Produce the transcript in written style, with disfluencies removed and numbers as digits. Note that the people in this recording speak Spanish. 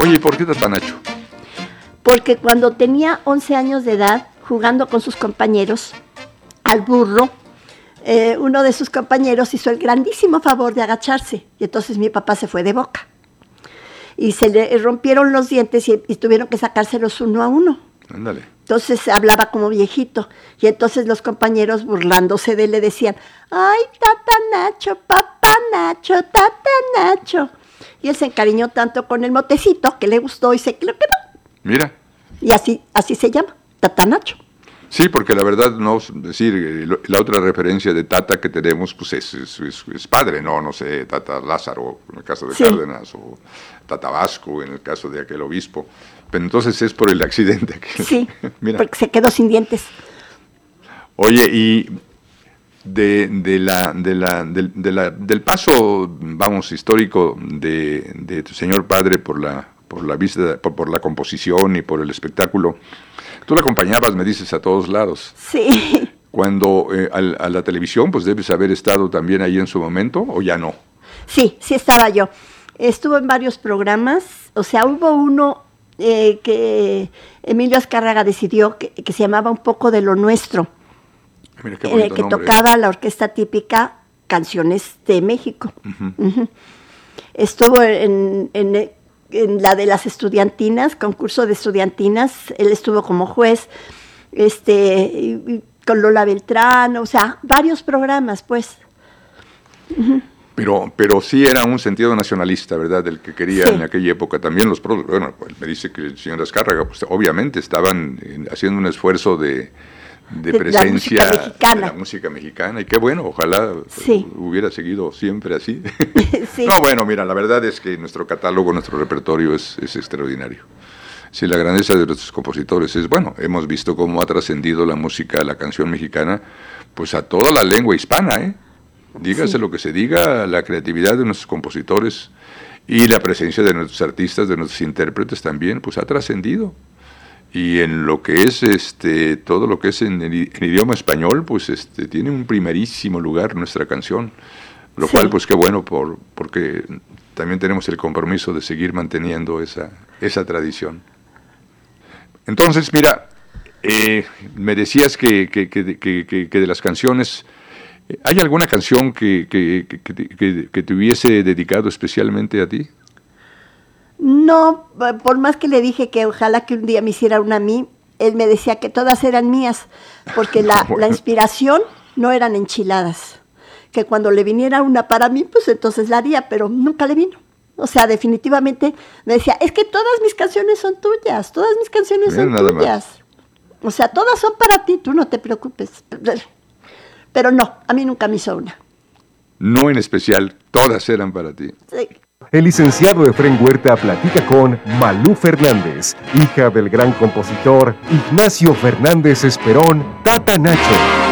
Oye, ¿y por qué Tata Nacho? Porque cuando tenía 11 años de edad, jugando con sus compañeros al burro, uno de sus compañeros hizo el grandísimo favor de agacharse, y entonces mi papá se fue de boca. Y se le rompieron los dientes y tuvieron que sacárselos uno a uno. Ándale. Entonces hablaba como viejito, y entonces los compañeros, burlándose de él, le decían: ¡ay, Tata Nacho, papá Nacho, Tata Nacho! Y él se encariñó tanto con el motecito que le gustó y se lo quedó. Mira. Y así se llama, Tata Nacho. Sí, porque la verdad, no, es decir, la otra referencia de Tata que tenemos, pues es padre, no sé, Tata Lázaro, en el caso de Sí. Cárdenas, o Tata Vasco, en el caso de aquel obispo. Pero entonces es por el accidente. Sí, Mira. porque se quedó sin dientes. Oye, y del paso, vamos, histórico de tu señor padre por la composición y por el espectáculo, tú la acompañabas, me dices, a todos lados. Sí. Cuando a la televisión, pues debes haber estado también ahí en su momento, ¿o ya no? Sí estaba yo. Estuvo en varios programas, o sea, hubo uno que Emilio Azcárraga decidió que se llamaba Un poco de lo nuestro, Mira qué en el bonito que nombre. tocaba la orquesta típica canciones de México. Uh-huh. Uh-huh. Estuvo en la de las estudiantinas, concurso de estudiantinas, él estuvo como juez, y con Lola Beltrán, o sea, varios programas, pues. Uh-huh. Pero sí era un sentido nacionalista, ¿verdad? El que quería en aquella época también bueno, pues me dice que el señor Azcárraga, pues obviamente estaban haciendo un esfuerzo de presencia de la música mexicana, y qué bueno, ojalá hubiera seguido siempre así. Sí. No, bueno, mira, la verdad es que nuestro catálogo, nuestro repertorio es extraordinario. Sí, la grandeza de nuestros compositores es, bueno, hemos visto cómo ha trascendido la música, la canción mexicana, pues a toda la lengua hispana, ¿eh? Dígase lo que se diga, la creatividad de nuestros compositores y la presencia de nuestros artistas, de nuestros intérpretes también, pues ha trascendido. Y en lo que es todo lo que es en idioma español, pues tiene un primerísimo lugar nuestra canción, lo cual pues qué bueno, porque también tenemos el compromiso de seguir manteniendo esa tradición. Entonces, mira, me decías que de las canciones, ¿hay alguna canción que te hubiese dedicado especialmente a ti? No, por más que le dije que ojalá que un día me hiciera una a mí, él me decía que todas eran mías, porque la inspiración no eran enchiladas, que cuando le viniera una para mí, pues entonces la haría, pero nunca le vino. O sea, definitivamente me decía, es que todas mis canciones son tuyas, todas mis canciones son tuyas. O sea, todas son para ti, tú no te preocupes. Pero no, a mí nunca me hizo una. No en especial, todas eran para ti. Sí. El licenciado Efrén Huerta platica con Malú Fernández, hija del gran compositor Ignacio Fernández Esperón, Tata Nacho.